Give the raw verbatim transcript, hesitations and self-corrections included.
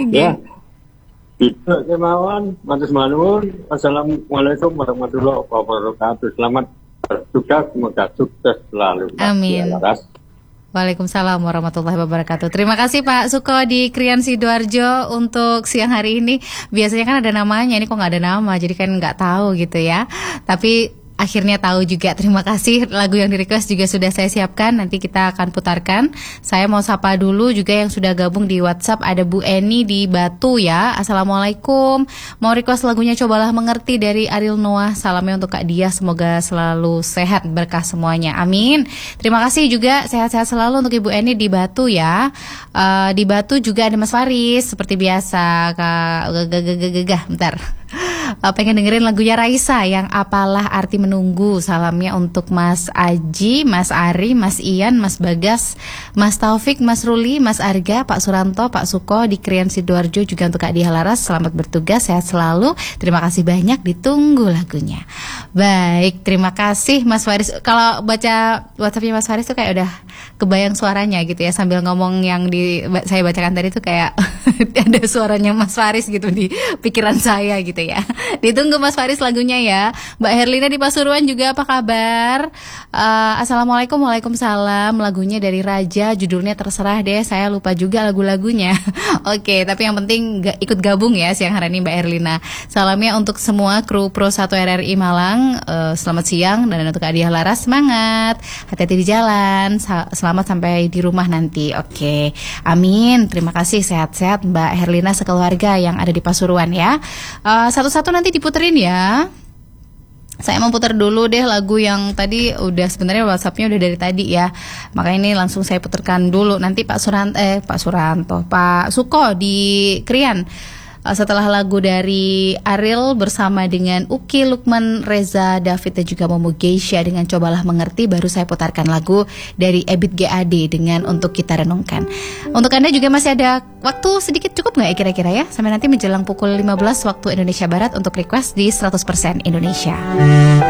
Ya, itu kemauan, matur nuwun. Assalamualaikum warahmatullahi wabarakatuh. Selamat bertugas, semoga sukses selalu. Amin. Waalaikumsalam warahmatullahi wabarakatuh. Terima kasih Pak Suko di Krian Sidoarjo untuk siang hari ini. Biasanya kan ada namanya, ini kok nggak ada nama, jadi kan nggak tahu gitu ya. Tapi akhirnya tahu juga. Terima kasih. Lagu yang di request juga sudah saya siapkan. Nanti kita akan putarkan. Saya mau sapa dulu juga yang sudah gabung di WhatsApp. Ada Bu Eni di Batu ya. Assalamualaikum. Mau request lagunya Cobalah Mengerti dari Ariel Noah. Salamnya untuk Kak Dia. Semoga selalu sehat, berkah semuanya. Amin. Terima kasih juga. Sehat-sehat selalu untuk Ibu Eni di Batu ya. Uh, di Batu juga ada Mas Faris. Seperti biasa. Kak gagah bentar. Uh, pengen dengerin lagunya Raisa yang Apalah Arti Menunggu. Salamnya untuk Mas Aji, Mas Ari, Mas Ian, Mas Bagas, Mas Taufik, Mas Ruli, Mas Arga, Pak Suranto, Pak Suko di Krian Sidoarjo, juga untuk Kak Diah Laras. Selamat bertugas, sehat selalu. Terima kasih banyak, ditunggu lagunya. Baik, terima kasih Mas Faris. Kalau baca WhatsAppnya Mas Faris tuh kayak udah kebayang suaranya gitu ya, sambil ngomong yang di saya bacakan tadi tuh kayak ada suaranya Mas Faris gitu di pikiran saya gitu ya. Ditunggu Mas Faris lagunya ya. Mbak Herlina di Pasuruan juga apa kabar? Uh, Assalamualaikum, waalaikumsalam. Lagunya dari Raja, judulnya terserah deh, saya lupa juga lagu-lagunya. Oke, tapi yang penting gak ikut gabung ya siang hari ini Mbak Herlina. Salamnya untuk semua kru Pro satu R R I Malang. Uh, selamat siang, dan untuk Kak Diah Laras, semangat, hati-hati di jalan, selamat sampai di rumah nanti. Oke, amin. Terima kasih, sehat-sehat Mbak Herlina sekeluarga yang ada di Pasuruan ya. Uh, satu-satu nanti diputerin ya. Saya mau putar dulu deh lagu yang tadi udah, sebenarnya WhatsAppnya udah dari tadi ya. Makanya ini langsung saya putarkan dulu. Nanti Pak Suranto, eh Pak Suranto, Pak Suko di Krian. Setelah lagu dari Ariel bersama dengan Uki, Lukman, Reza, David dan juga Momo Geisha dengan Cobalah Mengerti, baru saya putarkan lagu dari Ebit G A D dengan Untuk Kita Renungkan. Untuk Anda juga masih ada waktu sedikit, cukup nggak ya kira-kira ya? Sampai nanti menjelang pukul lima belas waktu Indonesia Barat untuk request di seratus persen Indonesia.